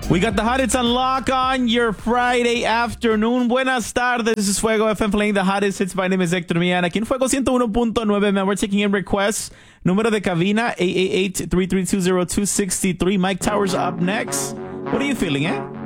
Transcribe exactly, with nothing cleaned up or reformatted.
We got the hottest unlock on your Friday afternoon. Buenas tardes. This is Fuego F M playing the hottest hits. My name is Hector Millán. Aquí en Fuego ciento uno punto nueve, man. We're taking in requests. Número de cabina, eight eight eight, three three two, zero two six three. Mike Towers up next. What are you feeling, eh?